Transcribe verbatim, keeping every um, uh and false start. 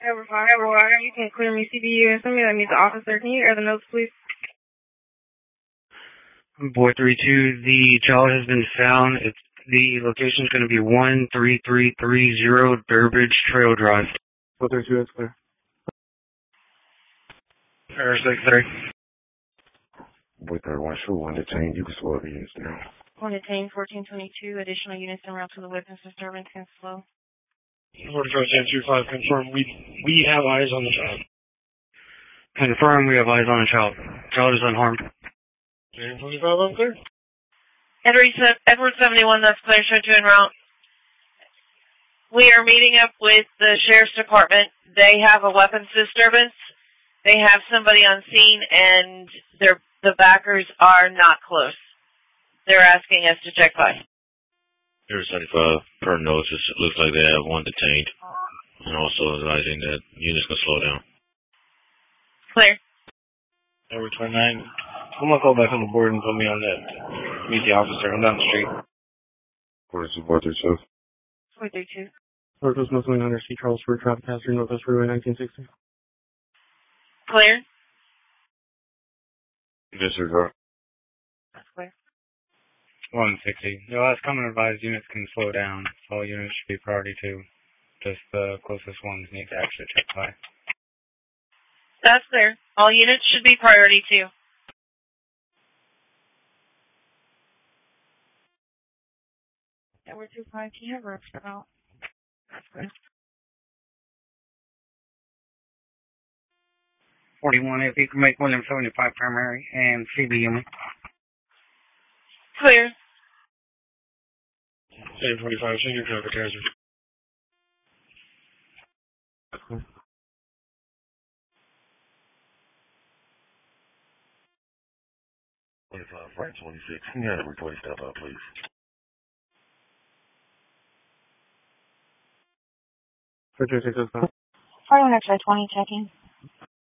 Ever five, ever wire, you can clear me C B U and send me that means the officer. Can you air the notes, please? Boy three two, the child has been found. It's, the location is going to be one three three three zero Burbridge Trail Drive. Boy three two, that's clear. Air six three. Boy three one, show one detained. You can slow the units down. One detained, fourteen twenty-two. Additional units en route to the weapons disturbance can slow. forty-four ten two five, confirm. We, we have eyes on the child. Confirm we have eyes on the child. Child is unharmed. ten twenty-five, I'm clear. Edward, Edward seventy-one, that's clear, show two en route. We are meeting up with the Sheriff's Department. They have a weapons disturbance. They have somebody on scene, and their the backers are not close. They're asking us to check by. Air seventy-five, per notes, it looks like they have one detained. And also advising that units can slow down. Clear. Edward twenty-nine, I'm going to call back on the board and put me on that. Meet the officer. I'm down the street. Boy two, boy three two. four three two. Northwest Muslim under C. Charles for traffic hazard, Northwest Freeway nineteen sixty. Clear. Disregard. That's clear. one sixty. The last common advised units can slow down. All units should be priority two. Just the closest ones need to actually check by. That's clear. All units should be priority two. Edward two five, can you have ropes out? That's clear. forty-one, if you can make William seventy-five primary and C B unit. Clear. ten twenty-five, send your traffic hazard. twenty-five, Frank twenty-six. Can you have a replay step out, please? forty-two six oh five. forty-one X-ray twenty, checking.